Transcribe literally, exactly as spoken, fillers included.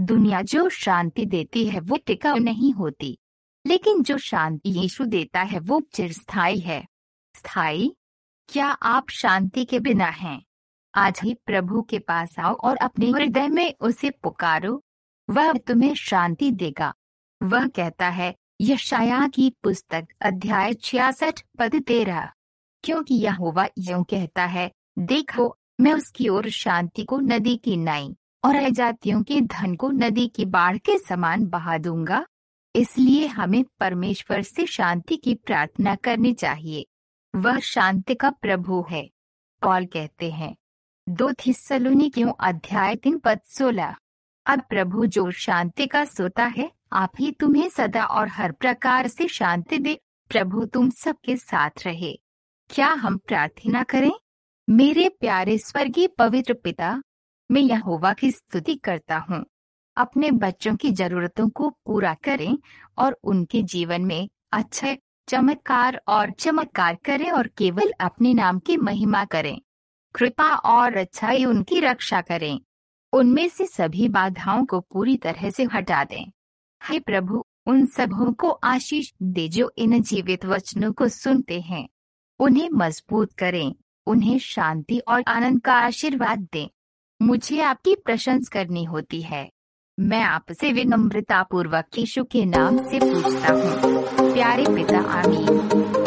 दुनिया जो शांति देती है वो टिकाऊ नहीं होती, लेकिन जो शांति यीशु देता है वो चिरस्थायी है। स्थायी। क्या आप शांति के बिना हैं? आज ही प्रभु के पास आओ और अपने हृदय में उसे पुकारो। वह तुम्हें शांति देगा। वह कहता है, यशायाह की पुस्तक अध्याय छियासठ पद तेरह, क्योंकि यहोवा यूं कहता है, देखो मैं उसकी ओर शांति को नदी की नाई और अजातियों के धन को नदी की बाढ़ के समान बहा दूंगा। इसलिए हमें परमेश्वर से शांति की प्रार्थना करनी चाहिए। वह शांति का प्रभु है। पौल कहते हैं, दो थिस्सलुनीकियों अध्याय तीन पद सोलह, अब प्रभु जो शांति का सोता है आप ही तुम्हें सदा और हर प्रकार से शांति दे। प्रभु तुम सबके साथ रहे। क्या हम प्रार्थना करें? मेरे प्यारे स्वर्गीय पवित्र पिता, मैं यहोवा की स्तुति करता हूँ। अपने बच्चों की जरूरतों को पूरा करें और उनके जीवन में अच्छे चमत्कार और चमत्कार करें और केवल अपने नाम की महिमा करें। कृपा और अच्छाई उनकी रक्षा करें। उनमें से सभी बाधाओं को पूरी तरह से हटा दें। हे प्रभु, उन सबों को आशीष दे जो इन जीवित वचनों को सुनते हैं। उन्हें मजबूत करें, उन्हें शांति और आनंद का आशीर्वाद दें। मुझे आपकी प्रशंसा करनी होती है। मैं आपसे विनम्रतापूर्वक यीशु के नाम से पूछता हूँ, प्यारे पिता, आमीन।